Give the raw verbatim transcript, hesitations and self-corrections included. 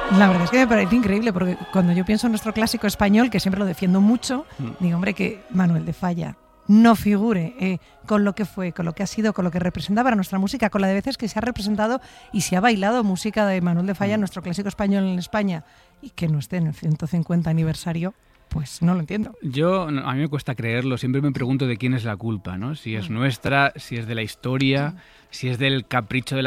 La verdad es que me parece increíble, porque cuando yo pienso en nuestro clásico español, que siempre lo defiendo mucho, mm. digo, hombre, que Manuel de Falla no figure eh, con lo que fue, con lo que ha sido, con lo que representa para nuestra música, con la de veces que se ha representado y se ha bailado música de Manuel de Falla, mm. nuestro clásico español en España, y que no esté en el ciento cincuenta aniversario. Pues no lo entiendo. Yo, a mí me cuesta creerlo, siempre me pregunto de quién es la culpa, ¿no? Si es nuestra, si es de la historia, si es del capricho de la